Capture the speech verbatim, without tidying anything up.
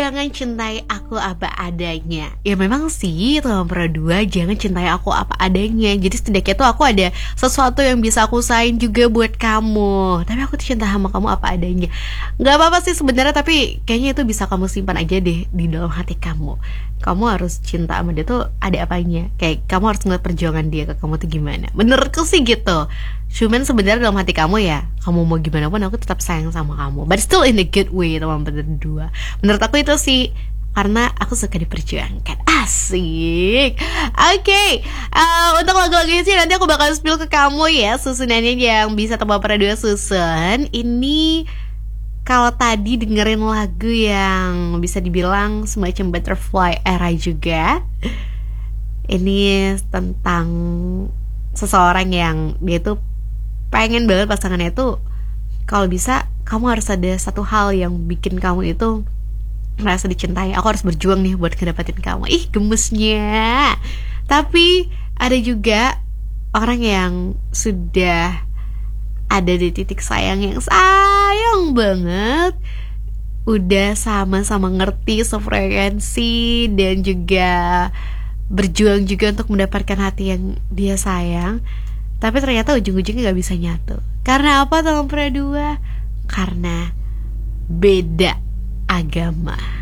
jangan cintai aku apa adanya. Ya memang sih teman berdua, jangan cintai aku apa adanya. Jadi setidaknya tuh aku ada sesuatu yang bisa aku usahain juga buat kamu. Tapi aku tuh cinta sama kamu apa adanya. Gak apa-apa sih sebenarnya, tapi kayaknya itu bisa kamu simpan aja deh di dalam hati kamu. Kamu harus cinta sama dia tuh ada apanya. Kayak kamu harus ngeliat perjuangan dia ke kamu tuh gimana. Menurutku sih gitu. Cuman sebenarnya dalam hati kamu ya, kamu mau gimana pun aku tetap sayang sama kamu. But still in a good way teman berdua. Menurut aku itu sih, karena aku suka diperjuangkan. Asik. Oke, okay. uh, untuk lagu-lagunya sih nanti aku bakal spill ke kamu ya, susunannya yang bisa teman berdua susun. Ini kalau tadi dengerin lagu yang bisa dibilang semacam butterfly era juga, ini tentang seseorang yang dia tuh pengen banget pasangannya tuh, kalau bisa kamu harus ada satu hal yang bikin kamu itu merasa dicintai. Aku harus berjuang nih buat ngedapetin kamu. Ih gemesnya. Tapi ada juga orang yang sudah ada di titik sayang yang sayang banget, udah sama-sama ngerti sefrekuensi dan juga berjuang juga untuk mendapatkan hati yang dia sayang. Tapi ternyata ujung-ujungnya gak bisa nyatu. Karena apa teman berdua? Karena beda agama.